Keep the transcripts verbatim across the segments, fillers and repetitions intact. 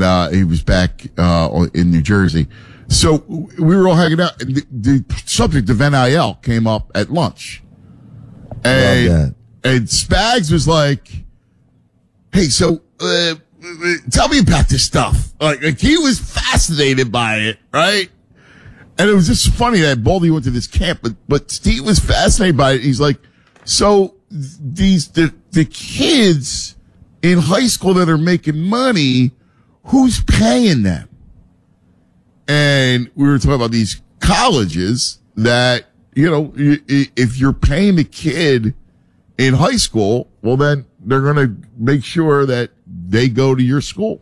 uh, he was back uh, in New Jersey. So we were all hanging out. And the, the subject of N I L came up at lunch. And, Love that. and Spags was like, hey, so uh, tell me about this stuff. Like, like, he was fascinated by it, right? And it was just funny that Baldy went to this camp, but, but Steve was fascinated by it. He's like, so these, the, the kids in high school that are making money, who's paying them? And we were talking about these colleges that, you know, if you're paying a kid in high school, well, then they're going to make sure that they go to your school.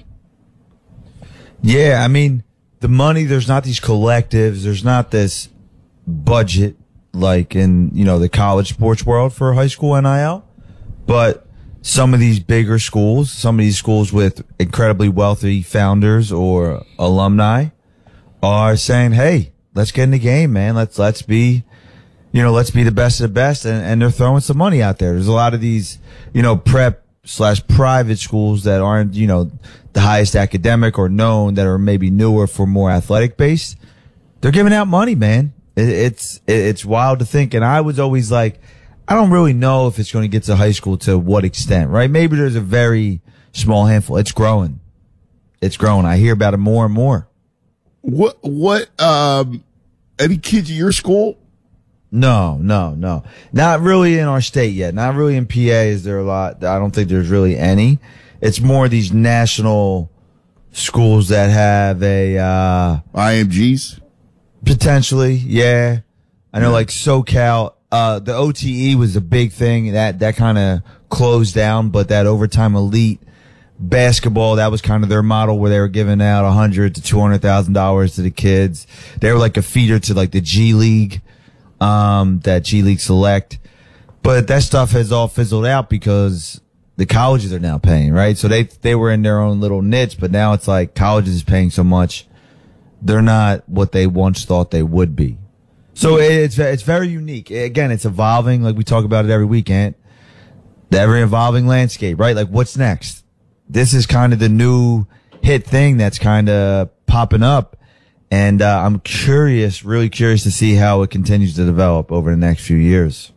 Yeah, I mean, the money, there's not these collectives, there's not this budget like in, you know, the college sports world for high school N I L. But some of these bigger schools, some of these schools with incredibly wealthy founders or alumni are saying, hey, let's get in the game, man. Let's, let's be, you know, let's be the best of the best. And, and they're throwing some money out there. There's a lot of these, you know, prep slash private schools that aren't, you know, the highest academic or known, that are maybe newer for more athletic based. They're giving out money, man. It, it's, it, it's wild to think. And I was always like, I don't really know if it's going to get to high school to what extent, right? Maybe there's a very small handful. It's growing. It's growing. I hear about it more and more. What, what, um, any kids at your school? No, no, no. Not really in our state yet. Not really in P A is there a lot. I don't think there's really any. It's more these national schools that have a, uh, I M Gs? Potentially, yeah. I know, yeah. Like SoCal, uh, the O T E was a big thing. That, that kind of closed down, but that overtime elite basketball, that was kind of their model where they were giving out a hundred to two hundred thousand dollars to the kids. They were like a feeder to like the G League, um, that G League Select. But that stuff has all fizzled out because the colleges are now paying, right? So they, they were in their own little niche, but now it's like colleges is paying so much. They're not what they once thought they would be. So it's, it's very unique. Again, it's evolving. Like we talk about it every weekend. The ever evolving landscape, right? Like what's next? This is kind of the new hit thing that's kind of popping up. And, uh, I'm curious, really curious to see how it continues to develop over the next few years.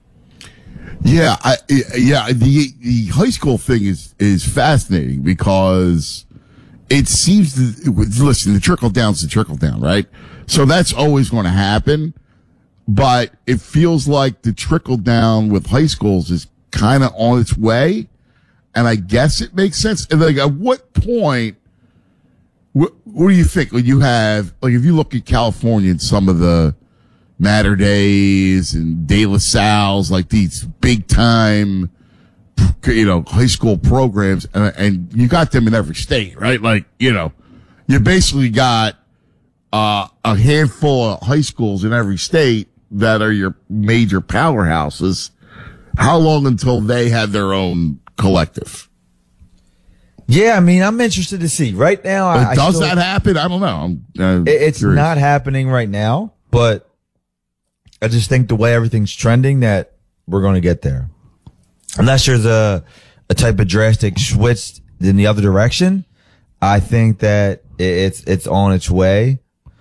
Yeah, I, yeah, the, the high school thing is, is fascinating because it seems to, listen, the trickle down's the trickle down, right? So that's always going to happen, but it feels like the trickle down with high schools is kind of on its way. And I guess it makes sense. And like, at what point, what, what do you think when you have, like, if you look at California and some of the Matter Days and De La Salles, like these big time, you know, high school programs, and, and you got them in every state, right? Like, you know, you basically got, uh, a handful of high schools in every state that are your major powerhouses. How long until they have their own collective? Yeah, I mean, I'm interested to see. Right now, I, does I still, that happen? I don't know. I'm, uh, it's curious. not happening right now, but I just think the way everything's trending that we're going to get there. Unless there's a a type of drastic switch in the other direction, I think that it's it's on its way.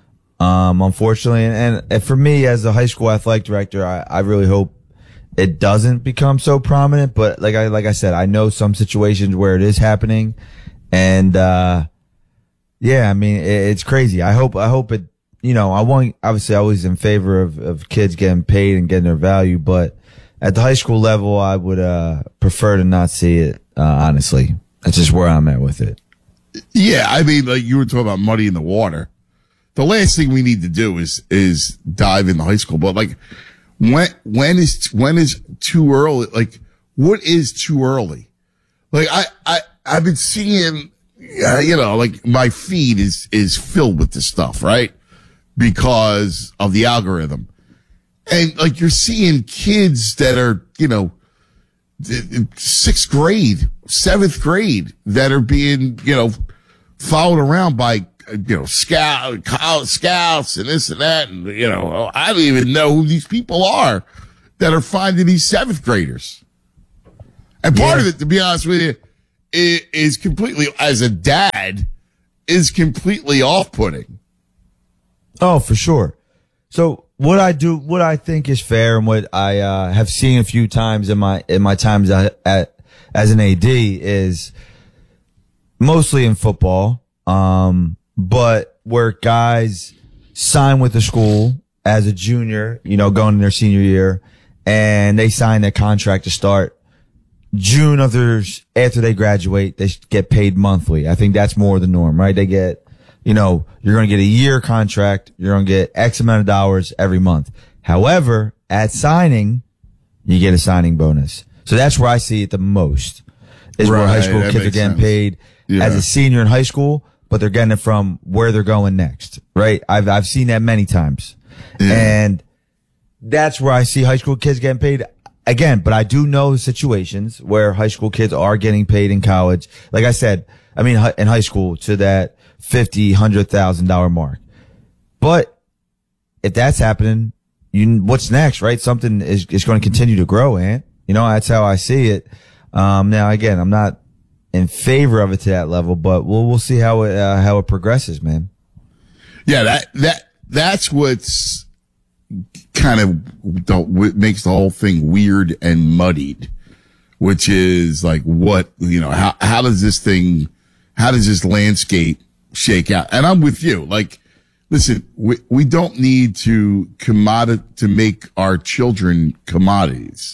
Um, unfortunately, and, and for me as a high school athletic director, I, I really hope it doesn't become so prominent. But like I like I said, I know some situations where it is happening, and uh, yeah, I mean it, it's crazy. I hope I hope it. You know, I want obviously always in favor of of kids getting paid and getting their value, but at the high school level, I would uh prefer to not see it. Uh, honestly, that's just where I'm at with it. Yeah, I mean, like you were talking about muddy in the water. The last thing we need to do is is dive into high school. But like, when when is when is too early? Like, what is too early? Like, I I I've been seeing, uh, you know, like my feed is is filled with this stuff, right? Because of the algorithm, and like you're seeing kids that are, you know, sixth grade, seventh grade that are being, you know, followed around by, you know, scout, college scouts and this and that. And, you know, I don't even know who these people are that are finding these seventh graders. And part yeah. of it, to be honest with you, is completely, as a dad, is completely off-putting. Oh, for sure. So what I do, what I think is fair, and what I uh, have seen a few times in my in my times at, at as an A D is mostly in football, um, but where guys sign with the school as a junior, you know, going in their senior year, and they sign their contract to start June of their, after they graduate, they get paid monthly. I think that's more the norm, right? They get, you know, you're going to get a year contract. You're going to get X amount of dollars every month. However, at signing, you get a signing bonus. So that's where I see it the most, is where high Right, school that kids are makes getting sense. paid Yeah. as a senior in high school, but they're getting it from where they're going next, right? I've, I've seen that many times. Yeah. And that's where I see high school kids getting paid again, but I do know situations where high school kids are getting paid in college. Like I said, I mean, hi- in high school to that fifty, hundred thousand dollar mark. But if that's happening, you, what's next, right? Something is, is going to continue to grow, Ant. You know, that's how I see it. Um, now again, I'm not in favor of it to that level, but we'll, we'll see how it, uh, how it progresses, man. Yeah, that that that's what's kind of the, what makes the whole thing weird and muddied, which is like, what, you know, how how does this thing, how does this landscape shake out? And I'm with you. Like, listen, we we don't need to commodity to make our children commodities.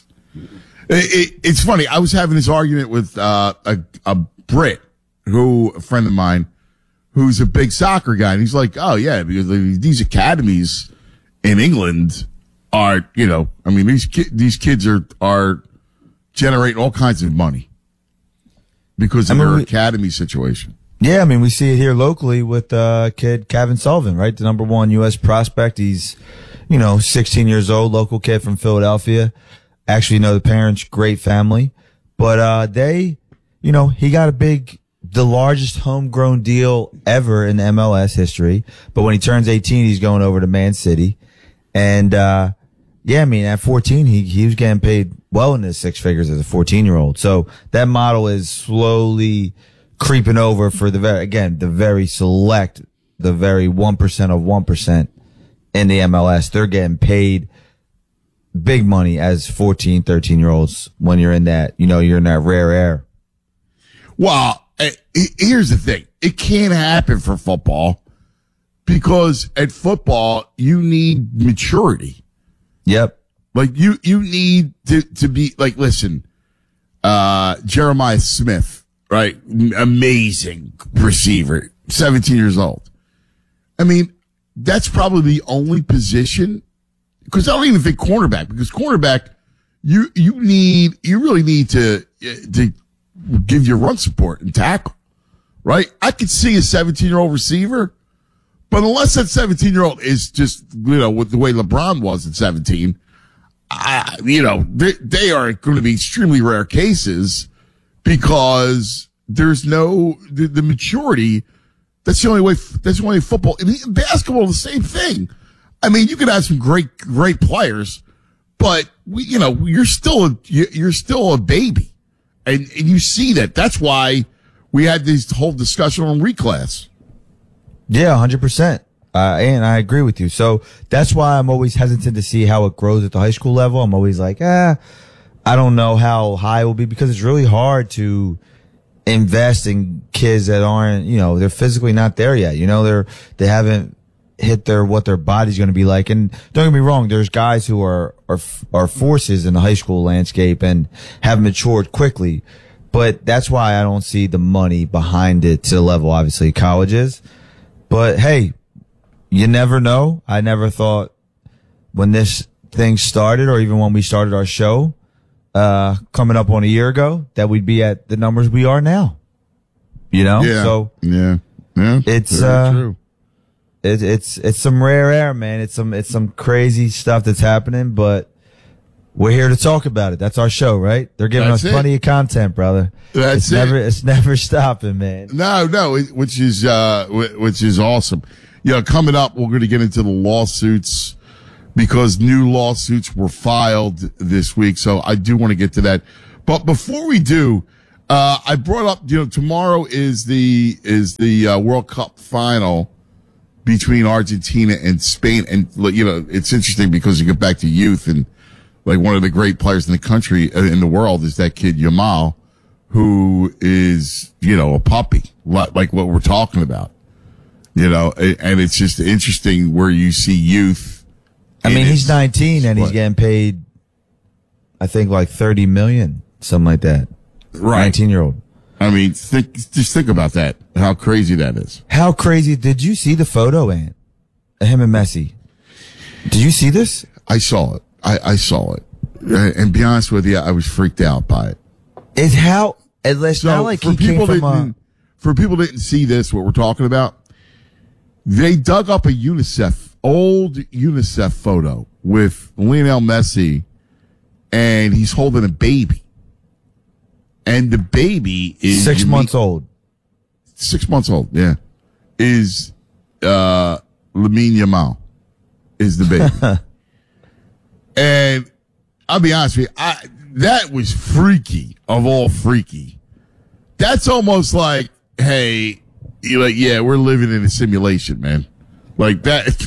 It, it, it's funny. I was having this argument with uh, a a Brit, who a friend of mine, who's a big soccer guy, and he's like, "Oh yeah, because these academies in England are, you know, I mean, these ki- these kids are are generating all kinds of money because of I mean, their we- academy situation." Yeah, I mean, we see it here locally with uh kid Kevin Sullivan, right? The number one U S prospect. He's, you know, sixteen years old, local kid from Philadelphia. Actually, know the parents, great family. But uh they, you know, he got a big, the largest homegrown deal ever in M L S history. But when he turns eighteen, he's going over to Man City. And uh yeah, I mean, at fourteen, he he was getting paid well into six figures as a fourteen-year-old. So that model is slowly creeping over for the very, again, the very select, the very one percent of one percent in the M L S. They're getting paid big money as fourteen, thirteen year olds when you're in that, you know, you're in that rare air. Well, eh, here's the thing. It can't happen for football because at football, you need maturity. Yep. Like you, you need to, to be like, listen, uh, Jeremiah Smith, right? Amazing receiver, seventeen years old. I mean, that's probably the only position, because I don't even think cornerback, because cornerback, you, you need, you really need to, to give your run support and tackle, right? I could see a seventeen year old receiver, but unless that seventeen year old is just, you know, with the way LeBron was at seventeen, I, you know, they, they are going to be extremely rare cases because there's no, the, the maturity. That's the only way, that's the only way football, I mean, basketball, the same thing. I mean, you could have some great, great players, but we, you know, you're still, a, you're still a baby. And, and you see that. That's why we had this whole discussion on reclass. Yeah, one hundred percent. Uh, and I agree with you. So that's why I'm always hesitant to see how it grows at the high school level. I'm always like, ah, I don't know how high it will be, because it's really hard to invest in kids that aren't, you know, they're physically not there yet. You know, they're, they haven't hit their, what their body's going to be like. And don't get me wrong, there's guys who are, are, are forces in the high school landscape and have matured quickly. But that's why I don't see the money behind it to the level, obviously, college is. But hey, you never know. I never thought when this thing started, or even when we started our show, uh, coming up on a year ago, that we'd be at the numbers we are now. You know? Yeah. So yeah. Yeah. it's, Very uh, true. it, it's, it's some rare air, man. It's some, it's some crazy stuff that's happening, but we're here to talk about it. That's our show, right? They're giving That's us it. plenty of content, brother. That's it's it. never, it's never stopping, man. No, no, it- which is, uh, wh- which is awesome. You know, coming up, we're going to get into the lawsuits because new lawsuits were filed this week. So I do want to get to that. But before we do, Uh, I brought up, you know, tomorrow is the is the uh, World Cup final between Argentina and Spain, and you know, it's interesting because you get back to youth, and like one of the great players in the country uh, in the world is that kid Yamal, who is, you know, a puppy, like what we're talking about, you know, and it's just interesting where you see youth. I mean, he's nineteen and he's what? getting paid, I think, like thirty million, something like that. Right. nineteen year old. I mean, think, just think about that. How crazy that is. How crazy. Did you see the photo, Ant? Him and Messi. Did you see this? I saw it. I, I saw it. And be honest with you, I was freaked out by it. It's how, it's So not like for he came people from that a, for people that didn't see this, what we're talking about, they dug up a UNICEF, old UNICEF photo with Lionel Messi, and he's holding a baby. And the baby is six months old. Six months old, yeah. Is uh Lamine Yamal is the baby. And I'll be honest with you, I that was freaky of all freaky. That's almost like, hey, you're like, yeah, we're living in a simulation, man. Like that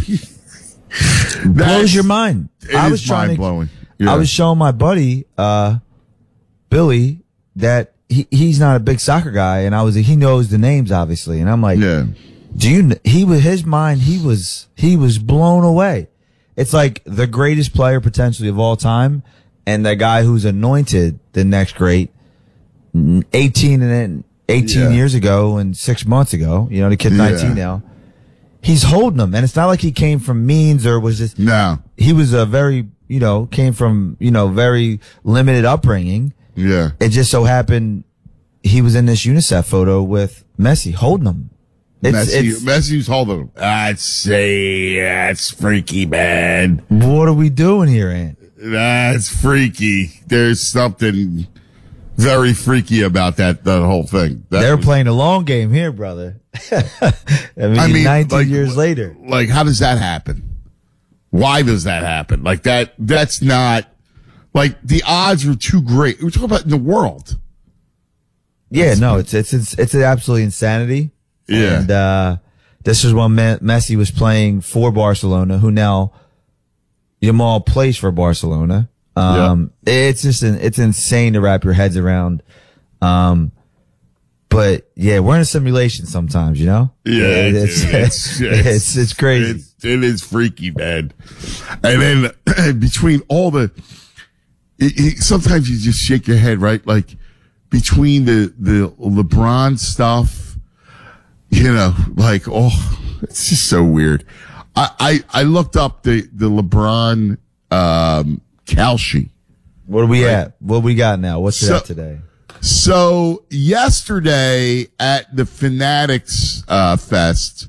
blows your mind. It I is was trying mind to, blowing. Yeah. I was showing my buddy, uh, Billy, that he, he's not a big soccer guy, and I was, he knows the names, obviously. And I'm like, yeah. do you, kn- he was, his mind, he was, he was blown away. It's like the greatest player potentially of all time, and the guy who's anointed the next great eighteen and then eighteen Yeah. years ago and six months ago, you know, the kid's nineteen Yeah. now. He's holding them, and it's not like he came from means or was just, No. he was a very, you know, came from, you know, very limited upbringing. Yeah. It just so happened he was in this UNICEF photo with Messi holding them. It's, Messi, it's, Messi's holding him. I'd say that's freaky, man. what are we doing here, Ant? That's freaky. There's something very freaky about that, that whole thing. That They're was- playing a long game here, brother. I mean, I mean, nineteen like, years later. Like, how does that happen? Why does that happen? Like that, that's not, like, the odds are too great. We're talking about in the world. Yeah, no, it's, it's, it's, it's absolutely insanity. Yeah. And, uh, this is when Me- Messi was playing for Barcelona, who now Yamal plays for Barcelona. Um, it's just, an, it's insane to wrap your heads around. Um, but yeah, we're in a simulation sometimes, you know? Yeah, It- it's, it's, it's, it's, it's crazy. It's, it is freaky, man. And then between all the, it, it, sometimes you just shake your head, right? Like between the, the LeBron stuff, you know, like, oh, it's just so weird. I, I, I looked up the, the LeBron, um, Kalshi. What are we at? What we got now? What's it So- at today? So yesterday at the Fanatics uh, Fest,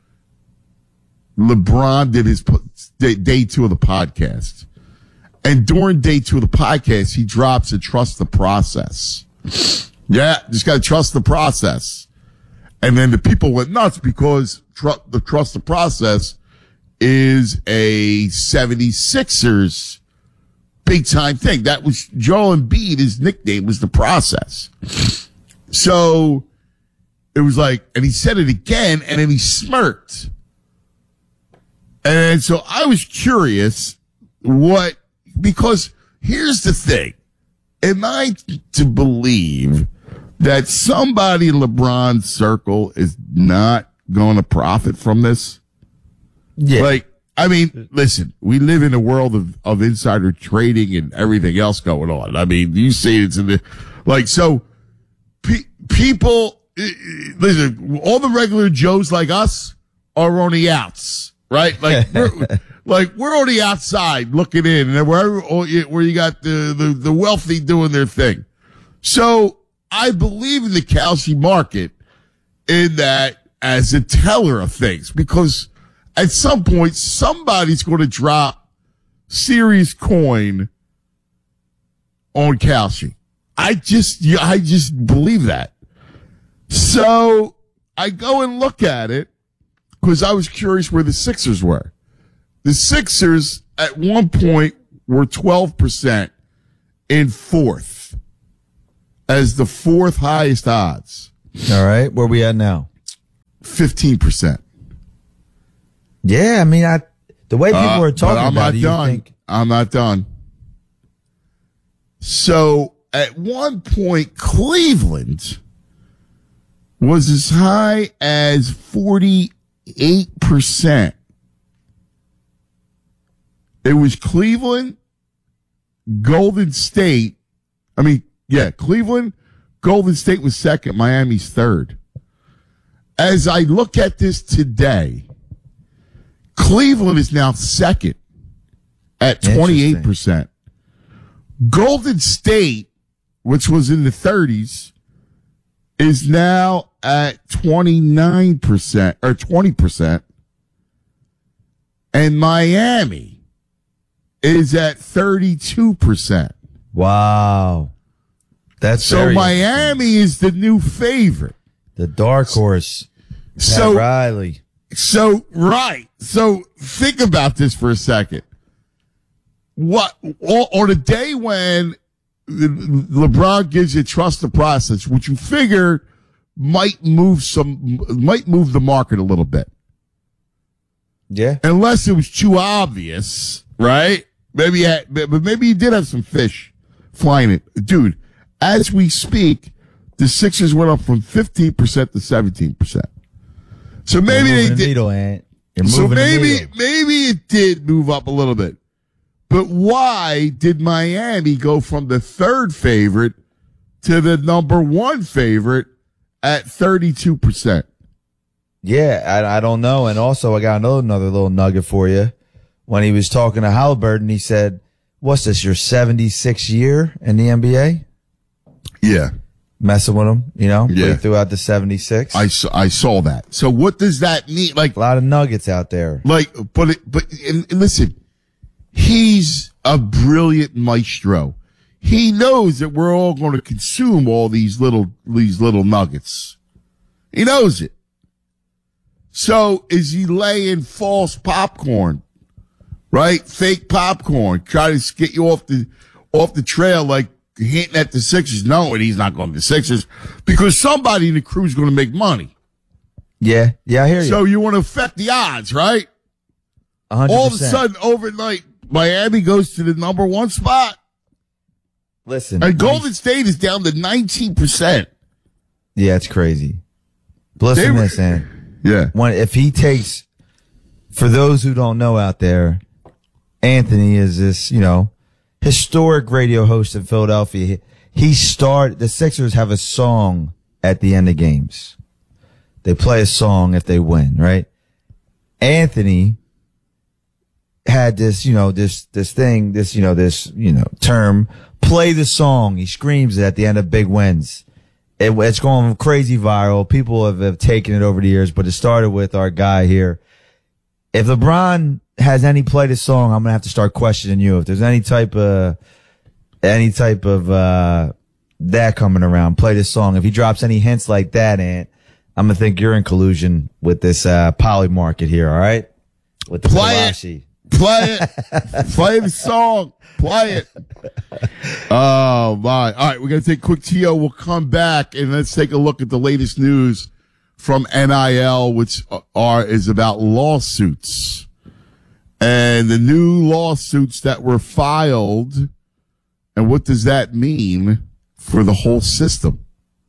LeBron did his po- day, day two of the podcast, and during day two of the podcast, he drops a trust the process. Yeah, just got to trust the process, and then the people went nuts because tr- the trust the process is a seventy-sixers big time thing. That was Joel Embiid. His nickname was the process. So it was like, and he said it again, and then he smirked. And so I was curious what, because here's the thing. Am I to believe that somebody in LeBron's circle is not going to profit from this? Yeah. Like, I mean, listen, we live in a world of, of insider trading and everything else going on. I mean, you see it's in the, like, so pe- people, uh, listen, all the regular Joes like us are on the outs, right? Like, we're, like, we're on the outside looking in, and where, where you got the, the, the wealthy doing their thing. So I believe in the Kalshi market in that as a teller of things, because at some point, somebody's going to drop serious coin on Kalshi. I just, yeah, I just believe that. So I go and look at it because I was curious where the Sixers were. The Sixers at one point were twelve percent in fourth. as the fourth highest odds. All right. Where we at now? fifteen percent. Yeah, I mean, I the way people Uh, are talking but I'm about not it, done. you think. I'm not done. So at one point, Cleveland was as high as forty-eight percent. It was Cleveland, Golden State. I mean, yeah, Cleveland, Golden State was second, Miami's third. As I look at this today, Cleveland is now second at twenty-eight percent. Golden State, which was in the thirties, is now at twenty-nine percent or twenty percent. And Miami is at thirty-two percent. Wow. That's So very Miami is the new favorite. the dark horse. Pat So Riley. So, right. So, think about this for a second. What, on a day when LeBron gives you trust the process, which you figure might move some, might move the market a little bit. Yeah. Unless it was too obvious, right? Maybe, you had, but maybe you did have some fish flying it. Dude, as we speak, the Sixers went up from fifteen percent to seventeen percent. So maybe You're they moving the did. needle, Ant. You're moving So the maybe needle. maybe it did move up a little bit. But why did Miami go from the third favorite to the number one favorite at thirty-two percent? Yeah, I, I don't know. And also, I got another, another little nugget for you. When he was talking to Halliburton, he said, what's this, your seventy-sixth year in the N B A? Yeah. Messing with him, you know? Yeah. He threw out the seventy-six. I saw, I saw that. So what does that mean? Like, A lot of nuggets out there. like, but, it, but, and, and listen, he's a brilliant maestro. He knows that we're all going to consume all these little, these little nuggets. He knows it. So is he laying false popcorn, right? Fake popcorn, try to get you off the, off the trail, like hinting at the Sixers, knowing he's not going to the Sixers because somebody in the crew is going to make money. Yeah, yeah, I hear you. So you want to affect the odds, right? one hundred percent. All of a sudden, overnight, Miami goes to the number one spot. Listen. And Golden State is down to nineteen percent. Yeah, it's crazy. Listen They to were- this, Ant. Yeah. When, if he takes, for those who don't know out there, Anthony is this, you know, historic radio host in Philadelphia. He, he started, the Sixers have a song at the end of games. They play a song if they win, right? Anthony had this, you know, this, this thing, this, you know, this, you know, term, play the song. He screams it at the end of big wins. It, it's going crazy viral. People have, have taken it over the years, but it started with our guy here. If LeBron has any play this song, I'm going to have to start questioning you. If there's any type of, any type of, uh, that coming around, play this song. If he drops any hints like that, Ant, I'm going to think you're in collusion with this, uh, poly market here. All right. With the Play it. Kalashi. Play it. Play the song. Play it. Oh, my. All right, we're going to take a quick T O. We'll come back, and let's take a look at the latest news from N I L, which are is about lawsuits. And the new lawsuits that were filed, and what does that mean for the whole system?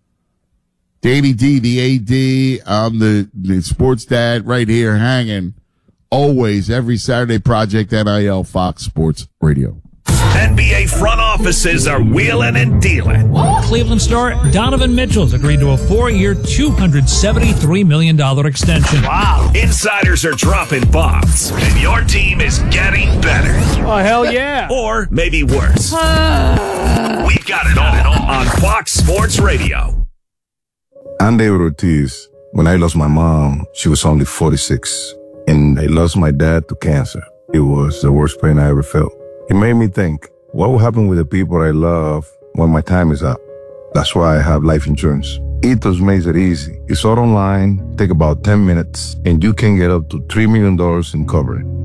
Danny D, the A D, I'm the, the sports dad right here hanging. Always, every Saturday, Project N I L, Fox Sports Radio. N B A front offices are wheeling and dealing. Cleveland star Donovan Mitchell's agreed to a four-year, two hundred seventy-three million dollars extension. Wow. Insiders are dropping bombs, and your team is getting better. Oh, hell yeah. Or maybe worse. We've got it all on Fox Sports Radio. I'm David Ortiz. When I lost my mom, she was only forty-six. And I lost my dad to cancer. It was the worst pain I ever felt. It made me think, what will happen with the people I love when my time is up? That's why I have life insurance. Ethos makes it easy. It's all online, take about ten minutes, and you can get up to three million dollars in coverage.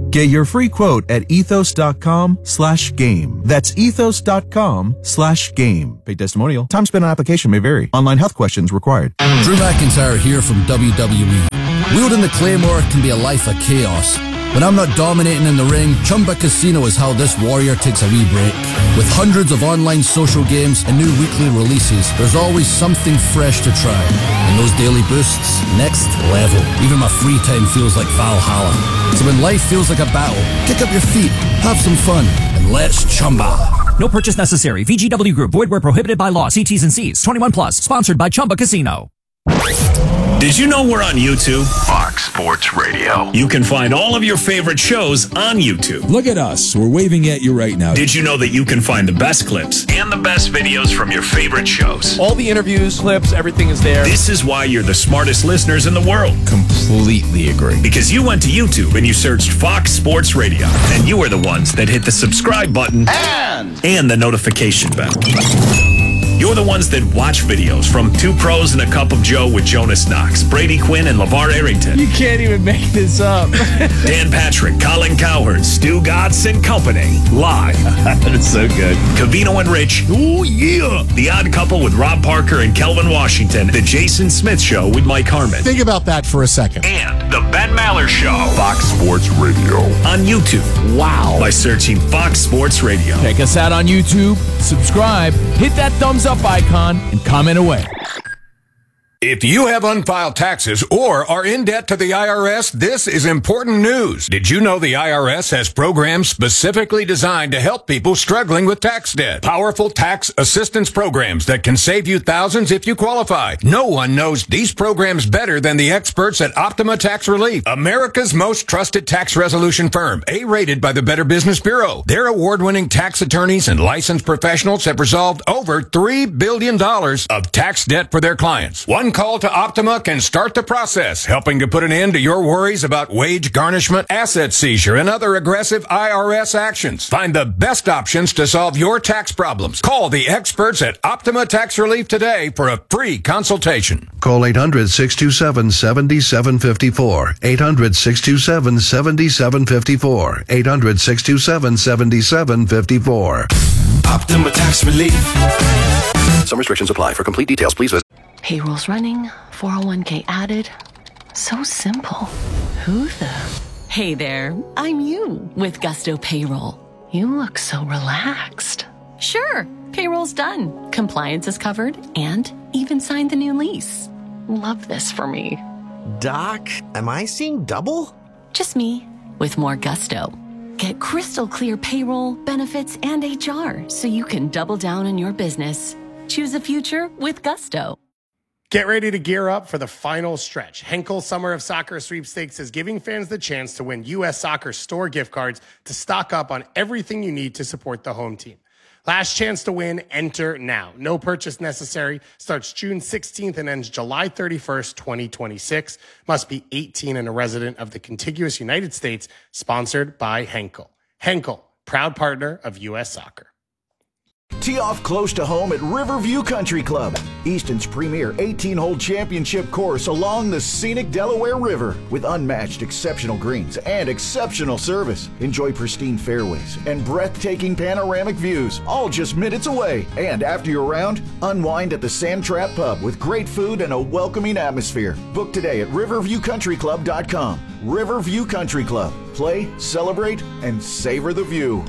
Get your free quote at ethos.com slash game. That's ethos.com slash game. Paid testimonial. Time spent on application may vary. Online health questions required. Drew McIntyre here from W W E. Wielding the Claymore can be a life of chaos. When I'm not dominating in the ring, Chumba Casino is how this warrior takes a wee break. With hundreds of online social games and new weekly releases, there's always something fresh to try. And those daily boosts, next level. Even my free time feels like Valhalla. So when life feels like a battle, kick up your feet, have some fun, and let's chumba. No purchase necessary. V G W Group. Void where prohibited by law. See T's and C's. twenty-one plus. Sponsored by Chumba Casino. Did you know we're on YouTube? Fox Sports Radio. You can find all of your favorite shows on YouTube. Look at us. We're waving at you right now. Did you know that you can find the best clips and the best videos from your favorite shows? All the interviews, clips, everything is there. This is why you're the smartest listeners in the world. Completely agree. Because you went to YouTube and you searched Fox Sports Radio. And you were the ones that hit the subscribe button And, and the notification bell. You're the ones that watch videos from Two Pros and a Cup of Joe with Jonas Knox, Brady Quinn, and LeVar Arrington. You can't even make this up. Dan Patrick, Colin Cowherd, Stu Godson and Company. Live. That's so good. Cavino and Rich. Oh, yeah. The Odd Couple with Rob Parker and Kelvin Washington. The Jason Smith Show with Mike Harmon. Think about that for a second. And The Ben Maller Show. Fox Sports Radio. On YouTube. Wow. By searching Fox Sports Radio. Check us out on YouTube. Subscribe. Hit that thumbs up icon and comment away. If you have unfiled taxes or are in debt to the I R S, this is important news. Did you know the I R S has programs specifically designed to help people struggling with tax debt? Powerful tax assistance programs that can save you thousands if you qualify. No one knows these programs better than the experts at Optima Tax Relief, America's most trusted tax resolution firm, A-rated by the Better Business Bureau. Their award-winning tax attorneys and licensed professionals have resolved over three billion dollars of tax debt for their clients. One call to Optima can start the process, helping to put an end to your worries about wage garnishment, asset seizure, and other aggressive I R S actions. Find the best options to solve your tax problems. Call the experts at Optima Tax Relief today for a free consultation. Call eight hundred, six two seven, seven seven five four. eight hundred, six two seven, seven seven five four. eight hundred, six two seven, seven seven five four. Optima Tax Relief. Some restrictions apply. For complete details, please visit. Payroll's running, four oh one k added. So simple. Who the? Hey there, I'm you with Gusto Payroll. You look so relaxed. Sure, payroll's done. Compliance is covered and even signed the new lease. Love this for me. Doc, am I seeing double? Just me with more Gusto. Get crystal clear payroll, benefits, and H R so you can double down on your business. Choose a future with Gusto. Get ready to gear up for the final stretch. Henkel Summer of Soccer Sweepstakes is giving fans the chance to win U S Soccer store gift cards to stock up on everything you need to support the home team. Last chance to win, enter now. No purchase necessary. Starts June sixteenth and ends July thirty-first, twenty twenty-six. Must be eighteen and a resident of the contiguous United States. Sponsored by Henkel. Henkel, proud partner of U S Soccer. Tee off close to home at Riverview Country Club, Easton's premier eighteen-hole championship course along the scenic Delaware River with unmatched exceptional greens and exceptional service. Enjoy pristine fairways and breathtaking panoramic views, all just minutes away. And after your round, unwind at the Sand Trap Pub with great food and a welcoming atmosphere. Book today at riverview country club dot com. Riverview Country Club. Play, celebrate, and savor the view.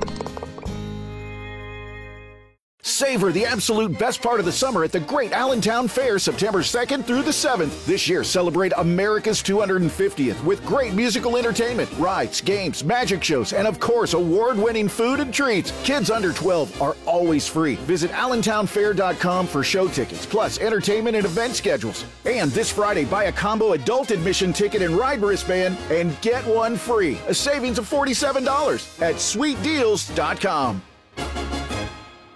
Savor the absolute best part of the summer at the Great Allentown Fair, September second through the seventh. This year, celebrate America's two hundred fiftieth with great musical entertainment, rides, games, magic shows, and of course, award-winning food and treats. Kids under twelve are always free. Visit allentown fair dot com for show tickets, plus entertainment and event schedules. And this Friday, buy a combo adult admission ticket and ride wristband and get one free. A savings of forty-seven dollars at sweet deals dot com.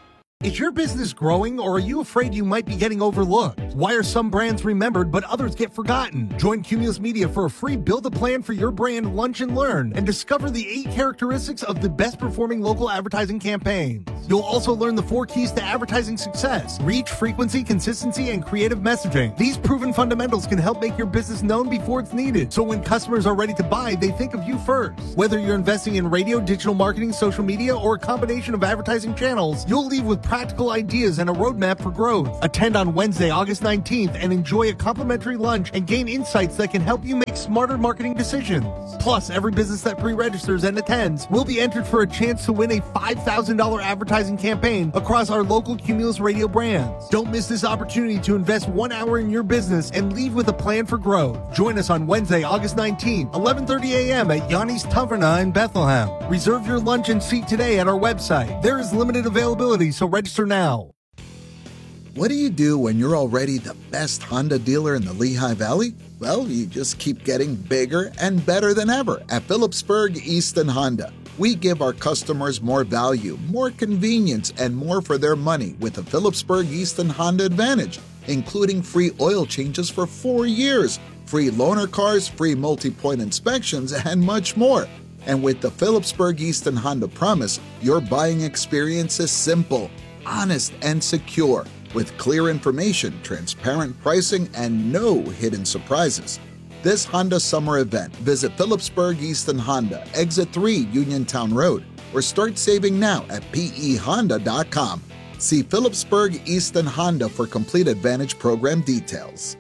Is your business growing, or are you afraid you might be getting overlooked? Why are some brands remembered but others get forgotten? Join Cumulus Media for a free Build a Plan for Your Brand Lunch and Learn and discover the eight characteristics of the best performing local advertising campaigns. You'll also learn the four keys to advertising success: reach, frequency, consistency, and creative messaging. These proven fundamentals can help make your business known before it's needed, so when customers are ready to buy, they think of you first. Whether you're investing in radio, digital marketing, social media, or a combination of advertising channels, you'll leave with practical ideas and a roadmap for growth. Attend on Wednesday, August nineteenth, and enjoy a complimentary lunch and gain insights that can help you make smarter marketing decisions. Plus, every business that pre-registers and attends will be entered for a chance to win a five thousand dollars advertising campaign across our local Cumulus Radio brands. Don't miss this opportunity to invest one hour in your business and leave with a plan for growth. Join us on Wednesday, August nineteenth, eleven thirty a.m. at Yanni's Taverna in Bethlehem. Reserve your lunch and seat today at our website. There is limited availability, so register now. What do you do when you're already the best Honda dealer in the Lehigh Valley? Well, you just keep getting bigger and better than ever at Phillipsburg Easton Honda. We give our customers more value, more convenience, and more for their money with the Phillipsburg Easton Honda Advantage, including free oil changes for four years, free loaner cars, free multi-point inspections, and much more. And with the Phillipsburg Easton Honda Promise, your buying experience is simple, honest, and secure, with clear information, transparent pricing, and no hidden surprises. This Honda summer event, visit Phillipsburg Easton Honda, Exit three Uniontown Road, or start saving now at P E honda dot com. See Phillipsburg Easton Honda for complete Advantage program details.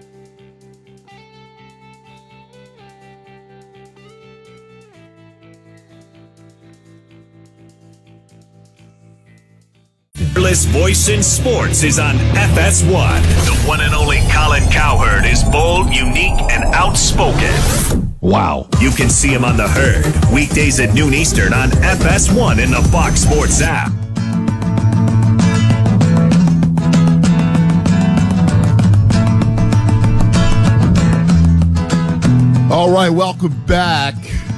Fearless voice in sports is on F S one. The one and only Colin Cowherd is bold, unique, and outspoken. Wow. You can see him on The Herd, weekdays at noon Eastern on F S one in the Fox Sports app. All right, welcome back.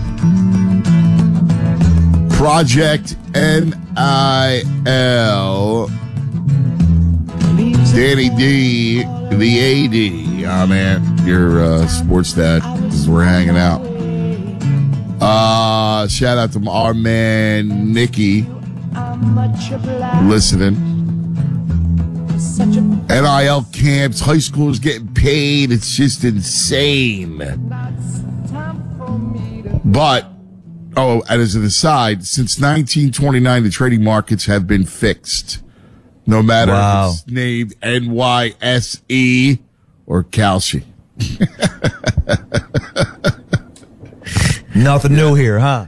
Project N I L. Danny D, the A D. Oh, man, your uh, sports dad. This is where we're hanging out. Uh, shout out to our man, Nikki, listening. N I L camps, high schoolers getting paid. It's just insane. But, oh, and as an aside, since nineteen twenty-nine, the trading markets have been fixed. No matter wow. if it's named N Y S E or Kalshi. Nothing new here, huh?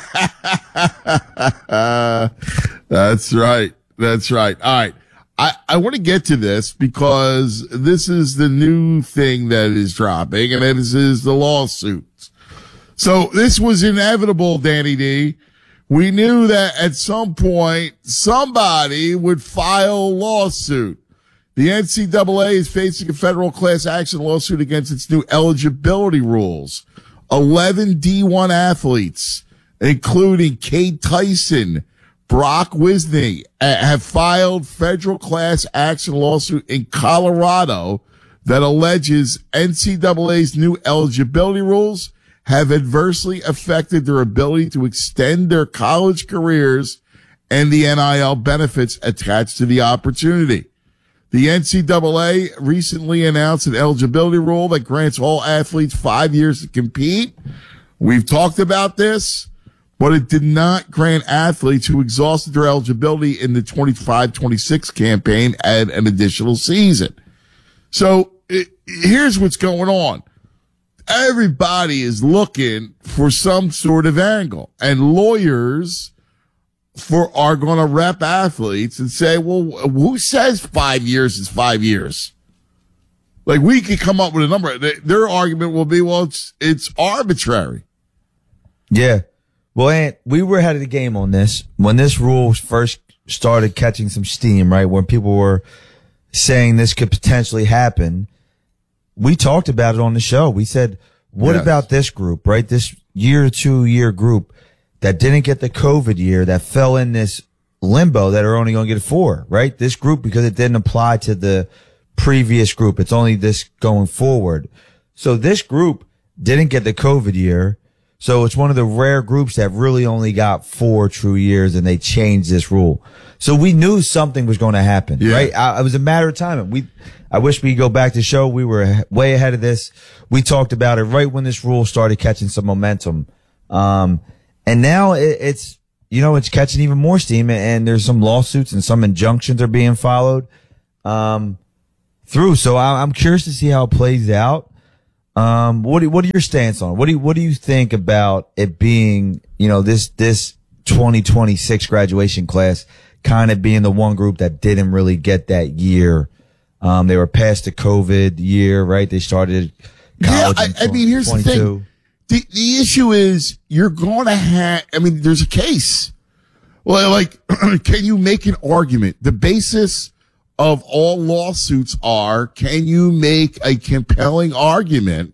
uh, that's right. That's right. All right. I, I want to get to this because this is the new thing that is dropping, and this is the lawsuits. So this was inevitable, Danny D. We knew that at some point somebody would file a lawsuit. The N C double A is facing a federal class action lawsuit against its new eligibility rules. eleven D one athletes, including Kate Tyson, Brock Wisney, have filed federal class action lawsuit in Colorado that alleges N C double A's new eligibility rules have adversely affected their ability to extend their college careers and the N I L benefits attached to the opportunity. The N C double A recently announced an eligibility rule that grants all athletes five years to compete. We've talked about this, but it did not grant athletes who exhausted their eligibility in the twenty-five twenty-six campaign an additional season. So it, here's what's going on. Everybody is looking for some sort of angle, and lawyers for are going to rep athletes and say, well, who says five years is five years? Like, we could come up with a number. Their argument will be, well, it's, it's arbitrary. Yeah. Well, Ant, we were ahead of the game on this when this rule first started catching some steam, right? When people were saying this could potentially happen. We talked about it on the show. We said, what yes. about this group, right? This year, two year group that didn't get the COVID year, that fell in this limbo that are only going to get four, right? This group, because it didn't apply to the previous group. It's only this going forward. So this group didn't get the COVID year. So it's one of the rare groups that really only got four true years, and they changed this rule. So we knew something was going to happen, yeah. right? I, it was a matter of time. We, I wish we could go back to the show. We were way ahead of this. We talked about it right when this rule started catching some momentum. Um, and now it, it's, you know, it's catching even more steam, and there's some lawsuits and some injunctions are being followed, um, through. So I, I'm curious to see how it plays out. Um, what do, what are your stance on it? What do you, what do you think about it being, you know, this, this twenty twenty-six graduation class kind of being the one group that didn't really get that year? Um, they were past the COVID year, right? They started college. Yeah, I, I mean, here's the thing. The, the issue is you're going to have, I mean, there's a case. Well, like, can you make an argument? The basis of all lawsuits are, can you make a compelling argument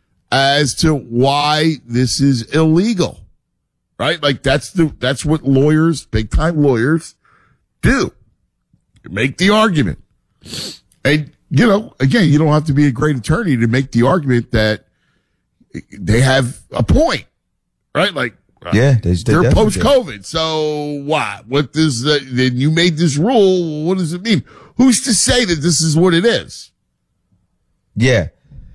as to why this is illegal? Right? Like, that's the, that's what lawyers, big time lawyers do. Make the argument. And, you know, again, you don't have to be a great attorney to make the argument that they have a point, right? Like, yeah, they, they they're post COVID. So what? What does the, then you made this rule? What does it mean? Who's to say that this is what it is? Yeah.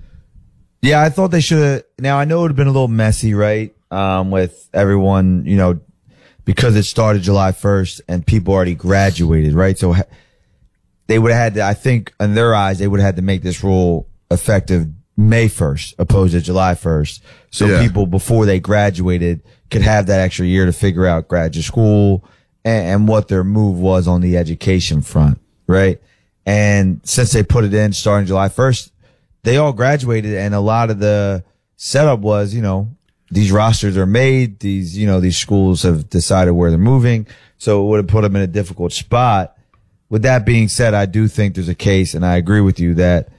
Yeah, I thought they should have. Now, I know it would have been a little messy, right? Um, with everyone, you know, because it started July first and people already graduated, right? So they would have had to, I think, in their eyes, they would have had to make this rule effective May first, opposed to July first. So yeah. people before they graduated could have that extra year to figure out graduate school and, and what their move was on the education front, right? And since they put it in starting July first, they all graduated, and a lot of the setup was, you know, these rosters are made, these, you know, these schools have decided where they're moving. So it would have put them in a difficult spot. With that being said, I do think there's a case, and I agree with you that,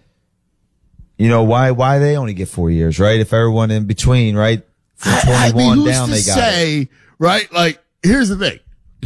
you know, why, why they only get four years, right? If everyone in between, right? From twenty-one I mean, who's down, to they got say, it. Right? Like, here's the thing.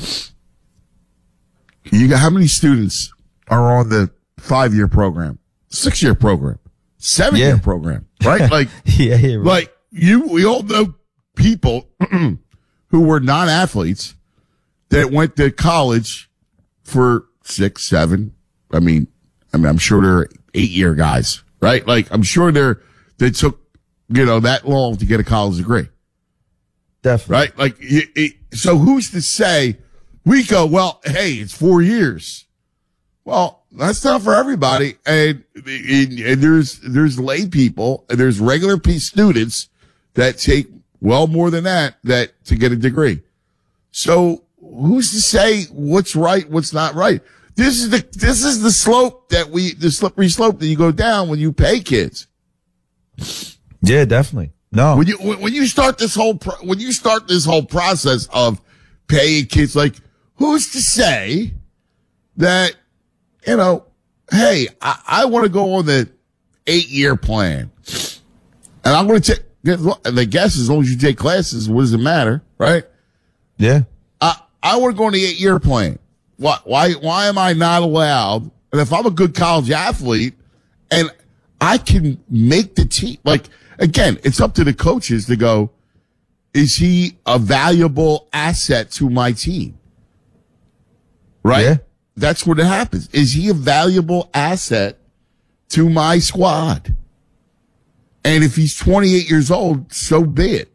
You got how many students are on the five year program, six year program, seven year Yeah. program, right? Like, yeah, yeah, right. like you, we all know people who were non-athletes that went to college for six, seven. I mean, I mean, I'm sure they're eight year guys, right? Like, I'm sure they're, they took, you know, that long to get a college degree. Definitely. Right? Like, it, it, so who's to say we go, well, hey, it's four years. Well, that's not for everybody. And, and, and there's, there's lay people and there's regular P students that take well more than that, that to get a degree. So who's to say what's right, what's not right? This is the, this is the slope that we, the slippery slope that you go down when you pay kids. Yeah, definitely. No. When you, when you start this whole, pro- when you start this whole process of paying kids, like, who's to say that, you know, hey, I, I want to go on the eight year plan and I'm going to take, and I guess as long as you take classes, what does it matter? Right? Yeah. I, I want to go on the eight year plan. Why, why, why am I not allowed? And if I'm a good college athlete and I can make the team, like, again, it's up to the coaches to go, is he a valuable asset to my team? Right? Yeah. That's what it happens. Is he a valuable asset to my squad? And if he's twenty-eight years old, so be it.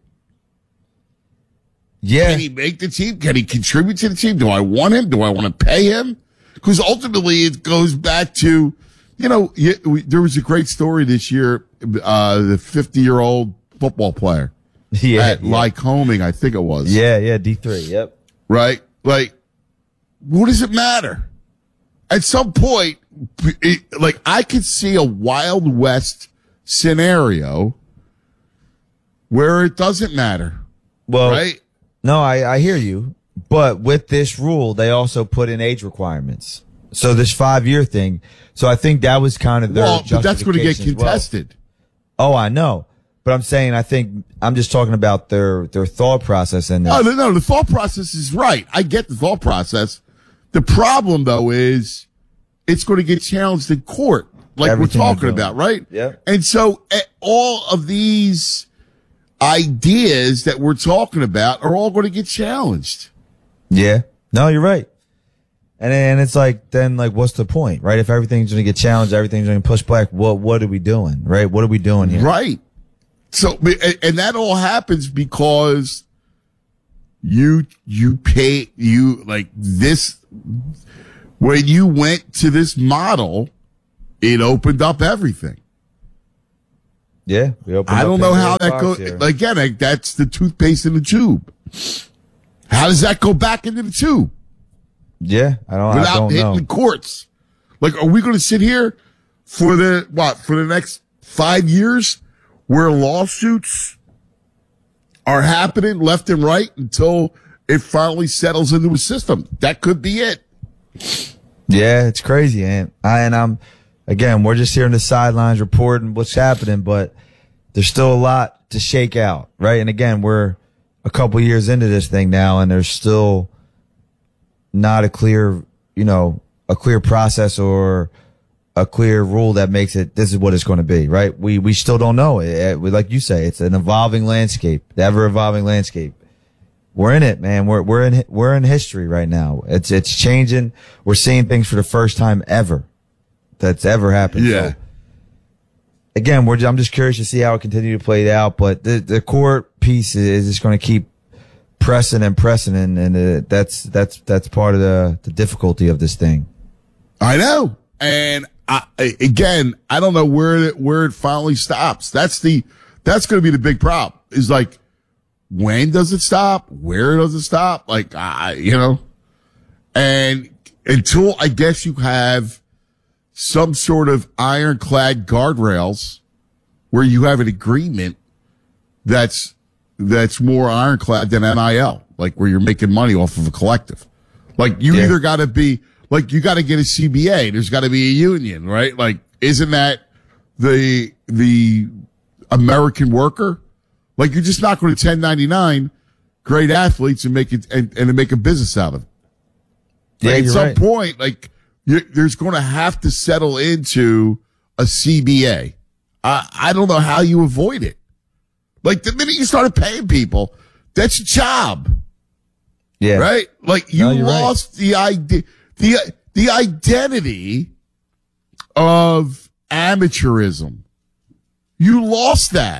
Yeah. Can he make the team? Can he contribute to the team? Do I want him? Do I want to pay him? Because ultimately it goes back to, you know, you, we, there was a great story this year, uh, the fifty-year-old football player Yeah. at yeah. Lycoming, I think it was. Yeah, yeah, D three, yep. Right? Like, what does it matter? At some point, it, like, I could see a Wild West scenario where it doesn't matter. Well, right? No, I, I hear you. But with this rule, they also put in age requirements. So this five year thing. So I think that was kind of their Well, but that's going to get justification as well. contested. Oh, I know. But I'm saying, I think I'm just talking about their their thought process. And oh no, no, the thought process is right. I get the thought process. The problem though is it's going to get challenged in court, like Everything we're talking about, right? Yeah. And so uh, all of these ideas that we're talking about are all going to get challenged. Yeah. No, you're right. And then it's like, then like, what's the point, right? If everything's going to get challenged, everything's going to push back. What, what are we doing, right? What are we doing here? Right. So, and that all happens because you, you pay, you like this, when you went to this model, it opened up everything. Yeah. We opened I up don't know how that box goes. here. Again, like, that's the toothpaste in the tube. How does that go back into the tube? Yeah. I don't, Without I don't hitting know. the courts. Like, are we going to sit here for the, what, for the next five years where lawsuits are happening left and right until it finally settles into a system? That could be it. Yeah, it's crazy, man. I, and I'm, again, we're just here on the sidelines reporting what's happening, but there's still a lot to shake out, right? And again, we're a couple years into this thing now, and there's still not a clear, you know, a clear process or a clear rule that makes it, this is what it's going to be, right? We, we still don't know. It, it, like you say, it's an evolving landscape, the ever evolving landscape. We're in it, man. We're, we're in, we're in history right now. It's, it's changing. We're seeing things for the first time ever that's ever happened. Yeah. So, again, we're, I'm just curious to see how it continues to play out, but the, the court piece is just going to keep pressing and pressing, and, and uh, that's, that's, that's part of the, the difficulty of this thing. I know. And I, again, I don't know where it, where it finally stops. That's the, that's going to be the big problem is like, when does it stop? Where does it stop? Like, I, you know, and until I guess you have some sort of ironclad guardrails where you have an agreement that's, that's more ironclad than N I L, like where you're making money off of a collective. Like you Yeah. either got to be, like you got to get a C B A. There's got to be a union, right? Like, isn't that the, the American worker? Like you're just not going to ten ninety-nine great athletes and make it, and, and make a business out of it. Yeah, Like, at you're some right. point, like you there's going to have to settle into a C B A. I, I don't know how you avoid it. Like the minute you started paying people, that's your job. Yeah. Right? Like you No, you're right. lost the idea, the, the identity of amateurism. You lost that.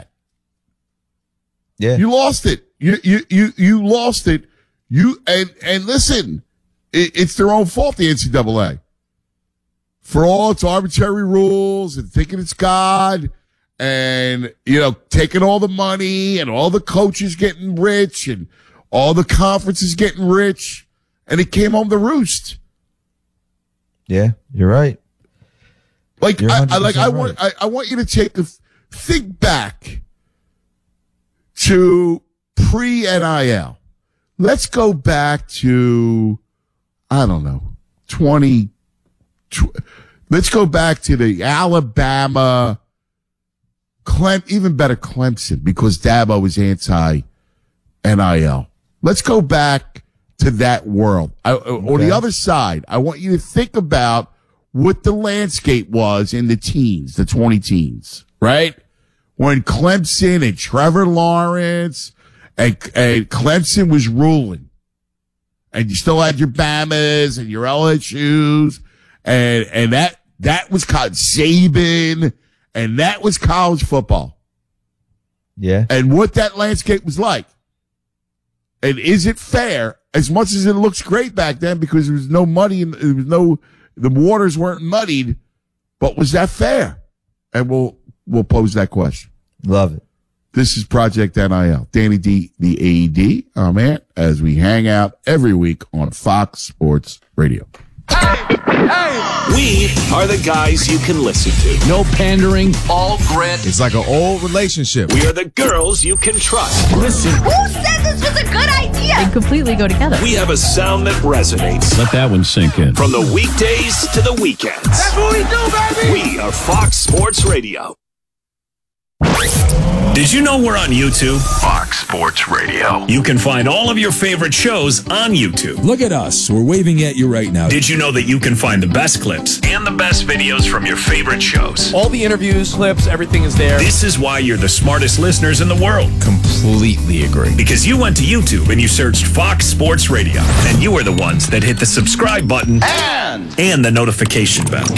Yeah. You lost it. You, you, you, you lost it. You, and, and listen, it, it's their own fault, the N C double A. For all its arbitrary rules and thinking it's God and, you know, taking all the money and all the coaches getting rich and all the conferences getting rich, and it came home to roost. Yeah, you're right. Like, You're I, I, one hundred like, I percent want, I, I want you to take a, think back to pre-N I L. Let's go back to, I don't know, twenty, tw- let's go back to the Alabama, Clem, even better Clemson, because Dabo was anti-N I L. Let's go back to that world. I, okay. On the other side, I want you to think about what the landscape was in the teens, the twenty teens, right? When Clemson and Trevor Lawrence and, and Clemson was ruling, and you still had your Bamas and your L S Us, and, and that, that was called Saban, and that was college football. Yeah. And what that landscape was like. And is it fair, as much as it looks great back then because there was no money and there was no, the waters weren't muddied, but was that fair? And we'll, we'll pose that question. Love it. This is Project N I L. Danny D, the A E D, our man, as we hang out every week on Fox Sports Radio. We are the guys you can listen to. No pandering. All grit. It's like an old relationship. We are the girls you can trust. Listen. Who said this was a good idea? They completely go together. We have a sound that resonates. Let that one sink in. From the weekdays to the weekends. That's what we do, baby! We are Fox Sports Radio. Did you know we're on YouTube? Fox Sports Radio. You can find all of your favorite shows on YouTube. Look at us. We're waving at you right now. Did you know that you can find the best clips and the best videos from your favorite shows? All the interviews, clips, everything is there. This is why you're the smartest listeners in the world. Completely agree. Because you went to YouTube and you searched Fox Sports Radio. And you are the ones that hit the subscribe button And, and the notification bell.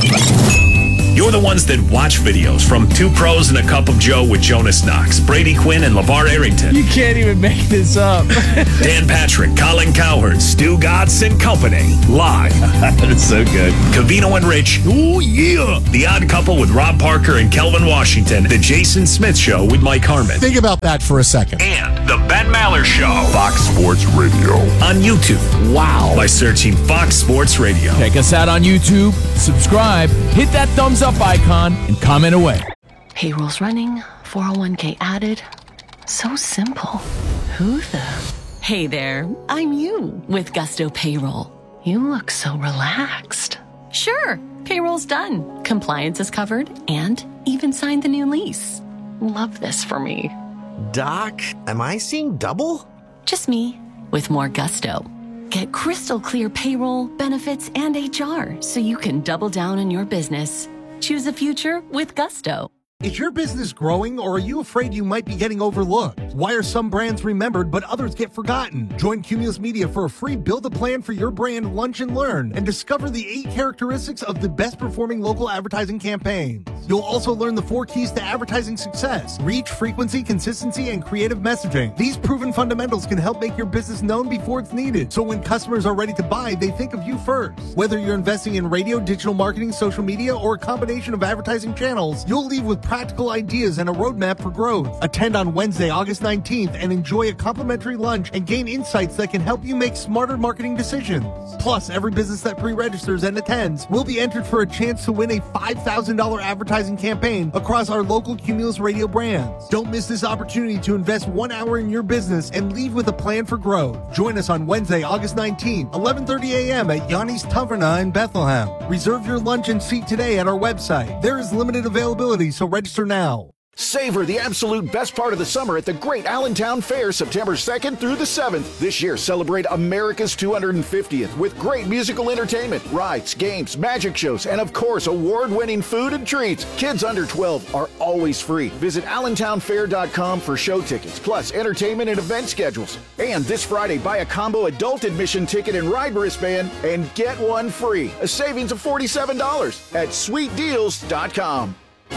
You're the ones that watch videos from Two Pros and a Cup of Joe with Jonas Knox, Brady Quinn, and LeVar Arrington. You can't even make this up. Dan Patrick, Colin Cowherd, Stu Gatz and Company. Live. That's so good. Cavino and Rich. Oh, yeah. The Odd Couple with Rob Parker and Kelvin Washington. The Jason Smith Show with Mike Harmon. Think about that for a second. And The Ben Maller Show. Fox Sports Radio. On YouTube. Wow. By searching Fox Sports Radio. Check us out on YouTube, subscribe, hit that thumbs up icon, and comment away. Payroll's running, four oh one k added. So simple. Who the? Hey there, I'm you with Gusto Payroll. You look so relaxed. Sure, payroll's done, compliance is covered, and even signed the new lease. Love this for me. Doc, am I seeing double? Just me with more gusto. Get crystal clear payroll, benefits, and H R so you can double down on your business. Choose a future with gusto. Is your business growing, or are you afraid you might be getting overlooked? Why are some brands remembered but others get forgotten? Join Cumulus Media for a free build a plan for your brand lunch and learn and discover the eight characteristics of the best performing local advertising campaigns. You'll also learn the four keys to advertising success: reach, frequency, consistency, and creative messaging. These proven fundamentals can help make your business known before it's needed, so when customers are ready to buy, they think of you first. Whether you're investing in radio, digital marketing, social media, or a combination of advertising channels, you'll leave with practical ideas and a roadmap for growth. Attend on Wednesday, August nineteenth, and enjoy a complimentary lunch and gain insights that can help you make smarter marketing decisions. Plus, every business that pre-registers and attends will be entered for a chance to win a five thousand dollars advertising campaign across our local Cumulus Radio brands. Don't miss this opportunity to invest one hour in your business and leave with a plan for growth. Join us on Wednesday, August nineteenth, eleven thirty a.m. at Yanni's Taverna in Bethlehem. Reserve your lunch and seat today at our website. There is limited availability, so register now. Savor the absolute best part of the summer at the Great Allentown Fair, September second through the seventh. This year, celebrate America's two hundred fiftieth with great musical entertainment, rides, games, magic shows, and of course, award-winning food and treats. Kids under twelve are always free. Visit allentown fair dot com for show tickets, plus entertainment and event schedules. And this Friday, buy a combo adult admission ticket and ride wristband and get one free. A savings of forty-seven dollars at sweet deals dot com.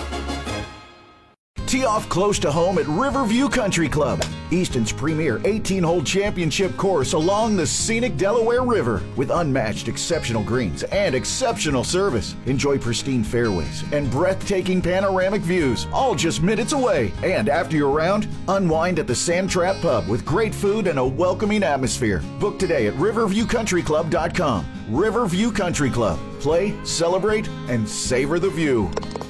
Tee off close to home at Riverview Country Club, Easton's premier eighteen-hole championship course along the scenic Delaware River with unmatched exceptional greens and exceptional service. Enjoy pristine fairways and breathtaking panoramic views, all just minutes away. And after your round, unwind at the Sand Trap Pub with great food and a welcoming atmosphere. Book today at riverview country club dot com. Riverview Country Club. Play, celebrate, and savor the view.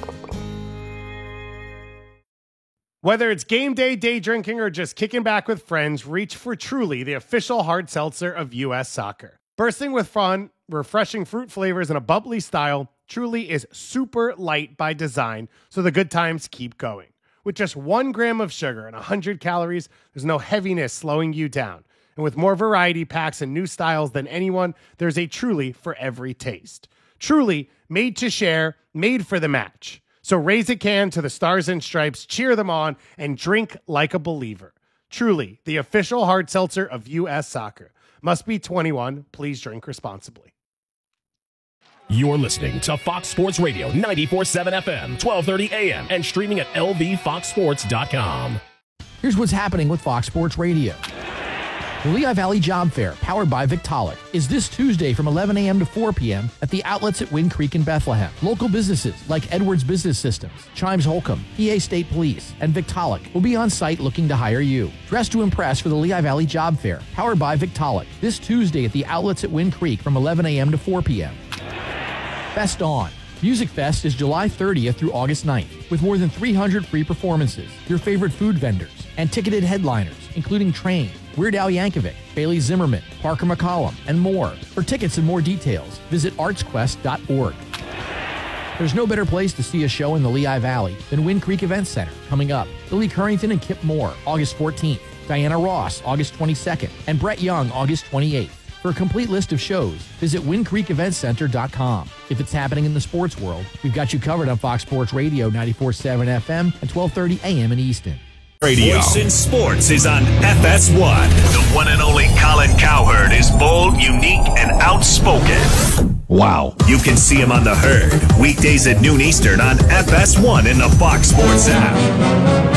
Whether it's game day, day drinking, or just kicking back with friends, reach for Truly, the official hard seltzer of U S Soccer. Bursting with fun, refreshing fruit flavors, and a bubbly style, Truly is super light by design, so the good times keep going. With just one gram of sugar and one hundred calories, there's no heaviness slowing you down. And with more variety packs and new styles than anyone, there's a Truly for every taste. Truly, made to share, made for the match. So raise a can to the Stars and Stripes, cheer them on, and drink like a believer. Truly, the official hard seltzer of U S Soccer. Must be twenty-one. Please drink responsibly. You're listening to Fox Sports Radio, ninety-four point seven F M, twelve thirty A M, and streaming at L V fox sports dot com. Here's what's happening with Fox Sports Radio. The Lehigh Valley Job Fair, powered by Victaulic, is this Tuesday from eleven a.m. to four p.m. at the outlets at Wind Creek in Bethlehem. Local businesses like Edwards Business Systems, Chimes Holcomb, P A State Police, and Victaulic will be on site looking to hire you. Dress to impress for the Lehigh Valley Job Fair, powered by Victaulic, this Tuesday at the outlets at Wind Creek from eleven a.m. to four p.m. Fest On. Music Fest is July thirtieth through August ninth, with more than three hundred free performances, your favorite food vendors, and ticketed headliners, including Train, Weird Al Yankovic, Bailey Zimmerman, Parker McCollum, and more. For tickets and more details, visit arts quest dot org. There's no better place to see a show in the Lehigh Valley than Wind Creek Event Center. Coming up, Billy Currington and Kip Moore, August fourteenth. Diana Ross, August twenty-second. And Brett Young, August twenty-eighth. For a complete list of shows, visit wind creek event center dot com. If it's happening in the sports world, we've got you covered on Fox Sports Radio ninety-four point seven F M and twelve thirty A M in Easton. Radio. Voice in Sports is on F S one. The one and only Colin Cowherd is bold, unique, and outspoken. Wow. You can see him on The Herd, weekdays at noon Eastern on F S one in the Fox Sports app.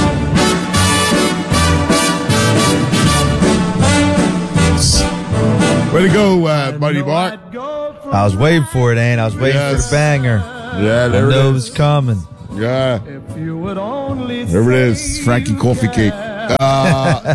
Way to go, uh, Buddy Mark. I was waiting for it, Ann. I was waiting yes. for the banger. Yeah, there I it know is. it was coming. Yeah. There it is. Frankie Coffee Cake. Uh,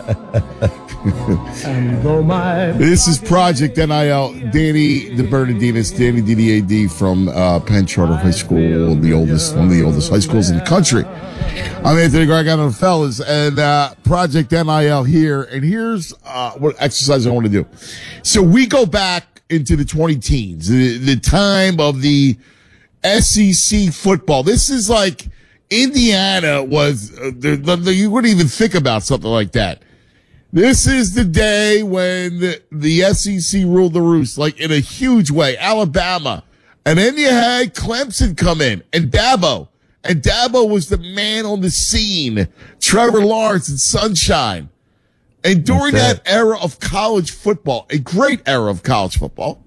this is Project N I L. Danny DeBernardinis, Danny D D A D from uh, Penn Charter High School, the oldest, one of the oldest high schools in the country. I'm Anthony Gargano, fellas, and uh, Project N I L here. And here's uh, what exercise I want to do. So we go back into the twenty teens, the, the time of the S E C football. This is like Indiana was, uh, the, the, you wouldn't even think about something like that. This is the day when the, the S E C ruled the roost, like in a huge way. Alabama. And then you had Clemson come in and Dabo. And Dabo was the man on the scene. Trevor Lawrence and Sunshine. And during that era of college football, a great era of college football,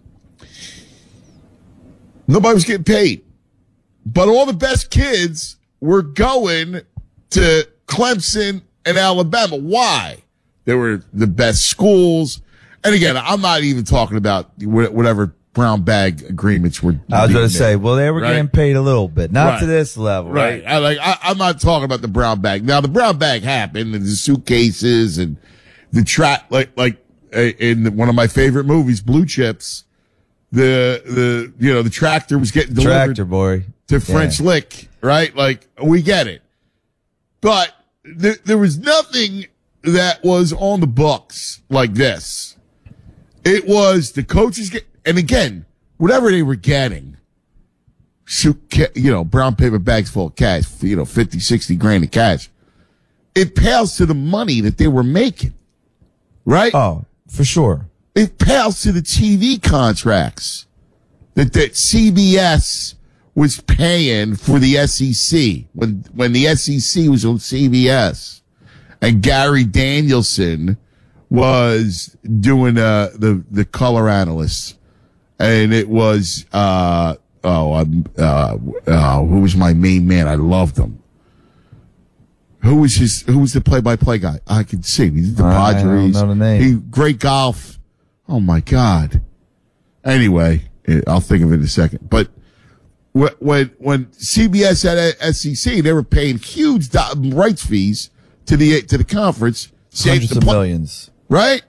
nobody was getting paid. But all the best kids were going to Clemson and Alabama. Why? They were the best schools. And again, I'm not even talking about whatever brown bag agreements were. I was going to say, well, they were right? getting paid a little bit, not right. to this level, right? right. I, like, I, I'm not talking about the brown bag. Now, the brown bag happened, and the suitcases and the track, like, like in one of my favorite movies, Blue Chips. The the you know the tractor was getting delivered tractor boy to French yeah. Lick, right? Like we get it, but th- there was nothing that was on the books like this. It was the coaches get, and again, whatever they were getting, you know, brown paper bags full of cash, you know, fifty, sixty grand of cash. It pales to the money that they were making, right? Oh, for sure. It pales to the T V contracts that, that C B S was paying for the S E C when, when the S E C was on C B S and Gary Danielson was doing, uh, the, the color analyst. And it was, uh, oh, I'm, uh, uh, who was my main man? I loved him. Who was his, who was the play by play guy? I can see. He did the Padres. I don't know the name. He, great golf. Oh my God. Anyway, I'll think of it in a second. But when, when C B S had S E C, they were paying huge rights fees to the, to the conference. Hundreds of millions. Right?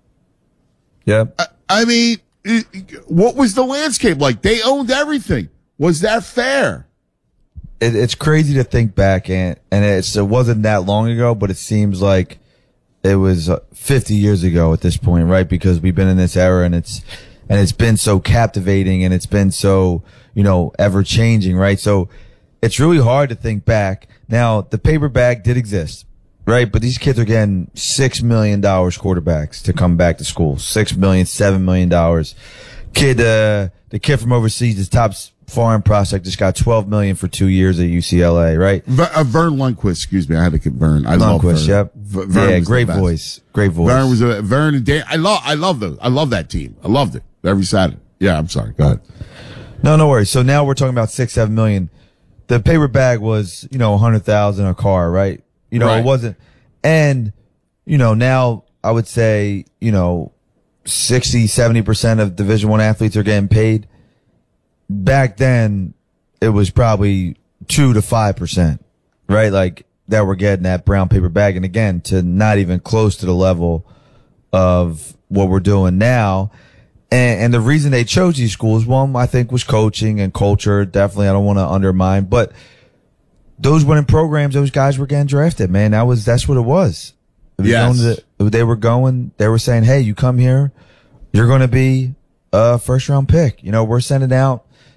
Yep. I, I mean, what was the landscape like? They owned everything. Was that fair? It, it's crazy to think back, and and it's, it wasn't that long ago, but it seems like it was fifty years ago at this point, right? Because we've been in this era, and it's and it's been so captivating, and it's been so, you know, ever changing, right? So it's really hard to think back. Now, the paper bag did exist, right? But these kids are getting six million dollars quarterbacks to come back to school. Six million, seven million dollars. Kid, uh, the kid from overseas, his top foreign prospect, just got twelve million for two years at U C L A, right? Ver, uh, Vern Lundquist, excuse me. I had to get Vern. I love Vern. Yep. V- Vern yeah, great voice. Great voice. Vern was a, Vern and Dan. I love, I love those. I love that team. I loved it every Saturday. Yeah, I'm sorry. Go ahead. No, no worries. So now we're talking about six, seven million. The paper bag was, you know, a hundred thousand a car, right? You know, right. It wasn't. And, you know, now I would say, you know, sixty, seventy percent of Division One athletes are getting paid. Back then, it was probably two to five percent, right? Like that we're getting that brown paper bag. And again, to not even close to the level of what we're doing now. And, and the reason they chose these schools, one, I think, was coaching and culture. Definitely, I don't want to undermine, but those winning programs, those guys were getting drafted, man. That was, that's what it was. It was yes. to, they were going, they were saying, hey, you come here, you're going to be a first round pick. You know, we're sending out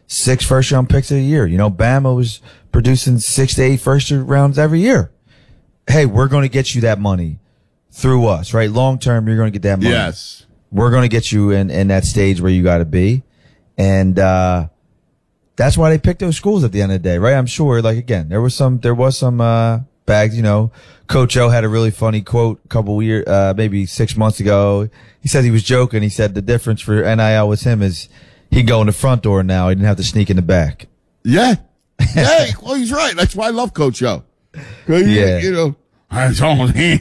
six first round picks a year. You know, Bama was producing six to eight first rounds every year. Hey, we're going to get you that money through us, right? Long term, you're going to get that money. Yes. We're going to get you in, in that stage where you got to be. And, uh, that's why they picked those schools at the end of the day, right? I'm sure, like, again, there was some, there was some, uh, bags, you know. Coach O had a really funny quote a couple years, uh, maybe six months ago. He said he was joking. He said the difference for N I L with him is he'd go in the front door now. He didn't have to sneak in the back. Yeah. Yeah. Well, he's right. That's why I love Coach O. Yeah. You know, I told him.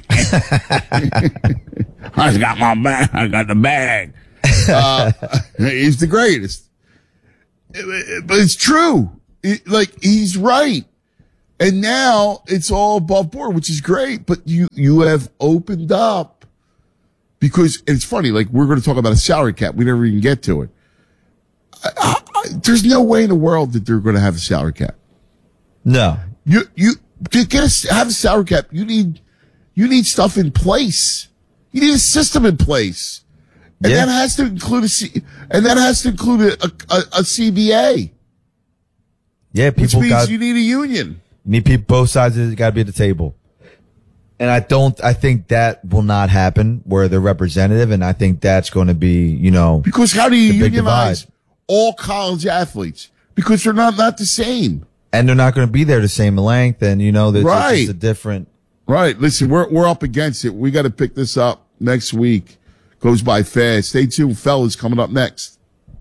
I got my bag. I got the bag. Uh, he's the greatest. But it's true. It, like, he's right. And now it's all above board, which is great. But you, you have opened up because it's funny. Like, we're going to talk about a salary cap. We never even get to it. I, I, there's no way in the world that they're going to have a salary cap. No. You, you, to get a, have a salary cap, you need, you need stuff in place. You need a system in place. And Yeah. that has to include a C, and that has to include a, a, a C B A. Yeah, Which people means got, you need a union. you need people, both sides of it got to be at the table. And I don't, I think that will not happen where they're representative. And I think that's going to be, you know, Because how do you the big unionize divide. all college athletes? Because they're not, not the same. And they're not going to be there the same length. And, you know, there's Right. it's a different. Right. Listen, we're, we're up against it. We got to pick this up next week. Goes by fast. Stay tuned, fellas. Coming up next.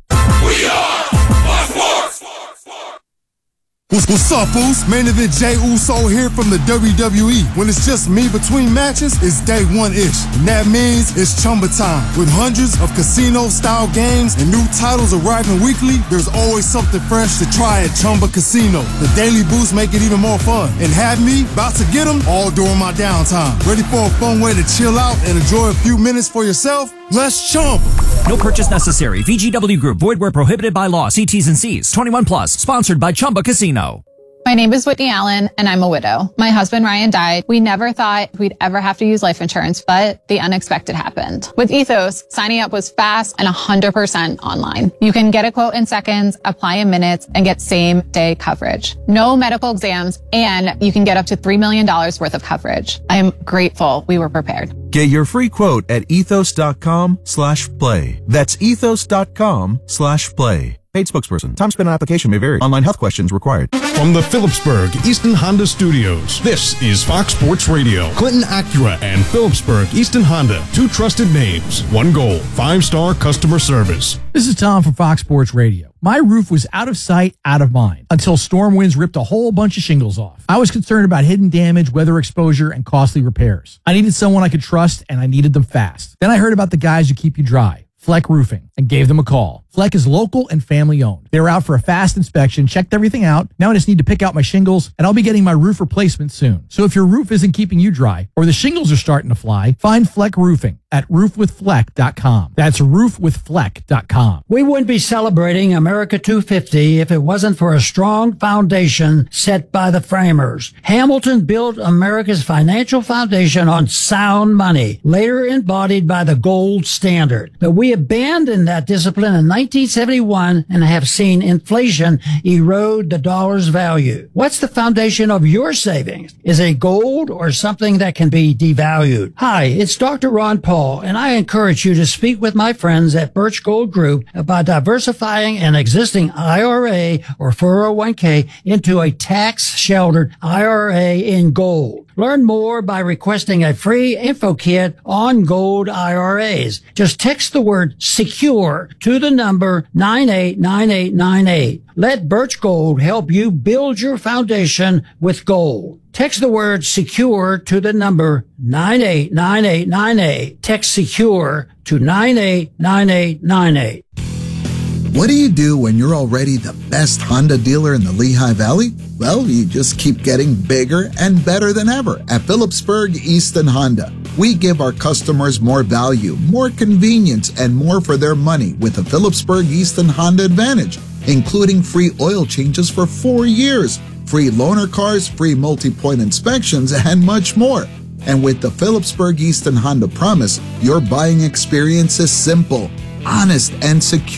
What's, what's up, fools? Main event Jey Uso here from the W W E. When it's just me between matches, it's day one-ish. And that means it's Chumba time. With hundreds of casino-style games and new titles arriving weekly, there's always something fresh to try at Chumba Casino. The daily boosts make it even more fun. And have me about to get them all during my downtime. Ready for a fun way to chill out and enjoy a few minutes for yourself? Let's Chumba. No purchase necessary. V G W Group. Void where prohibited by law. See T's and C's. twenty-one plus. Sponsored by Chumba Casino. My name is Whitney Allen, and I'm a widow. My husband, Ryan, died. We never thought we'd ever have to use life insurance, but the unexpected happened. With Ethos, signing up was fast and one hundred percent online. You can get a quote in seconds, apply in minutes, and get same-day coverage. No medical exams, and you can get up to three million dollars worth of coverage. I am grateful we were prepared. Get your free quote at ethos.com slash play. That's ethos.com slash play. Paid spokesperson. Time spent on application may vary. Online health questions required. From the Phillipsburg Easton Honda Studios, this is Fox Sports Radio. Clinton Acura and Phillipsburg Easton Honda, two trusted names, one goal, five-star customer service. This is Tom from Fox Sports Radio. My roof was out of sight, out of mind, until storm winds ripped a whole bunch of shingles off. I was concerned about hidden damage, weather exposure, and costly repairs. I needed someone I could trust, and I needed them fast. Then I heard about the guys who keep you dry, Fleck Roofing, and gave them a call. Fleck is local and family owned. They were out for a fast inspection, checked everything out. Now I just need to pick out my shingles, and I'll be getting my roof replacement soon. So if your roof isn't keeping you dry, or the shingles are starting to fly, find Fleck Roofing at roof with fleck dot com. That's roof with fleck dot com. We wouldn't be celebrating America two fifty if it wasn't for a strong foundation set by the framers. Hamilton built America's financial foundation on sound money, later embodied by the gold standard. But we abandoned that discipline in nineteen seventy-one and have seen inflation erode the dollar's value. What's the foundation of your savings? Is it gold or something that can be devalued? Hi, it's Doctor Ron Paul, and I encourage you to speak with my friends at Birch Gold Group about diversifying an existing I R A or four oh one k into a tax-sheltered I R A in gold. Learn more by requesting a free info kit on gold I R As. Just text the word SECURE to the number nine eight nine eight nine eight. Let Birch Gold help you build your foundation with gold. Text the word SECURE to the number nine eight nine eight nine eight. Text SECURE to nine eight nine eight nine eight. What do you do when you're already the best Honda dealer in the Lehigh Valley? Well, you just keep getting bigger and better than ever at Phillipsburg Easton Honda. We give our customers more value, more convenience, and more for their money with the Phillipsburg Easton Honda Advantage, including free oil changes for four years, free loaner cars, free multi-point inspections, and much more. And with the Phillipsburg Easton Honda Promise, your buying experience is simple, honest, and secure.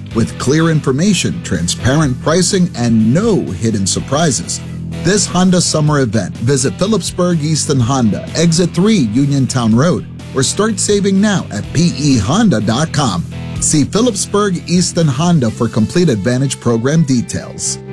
With clear information, transparent pricing, and no hidden surprises. This Honda summer event, visit Phillipsburg Easton Honda, Exit three Uniontown Road, or start saving now at P E honda dot com. See Phillipsburg Easton Honda for complete Advantage program details.